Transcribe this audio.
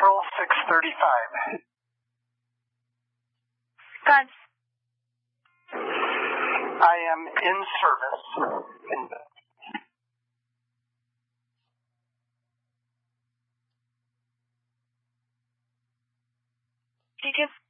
April 6:35. God. I am in service. Did you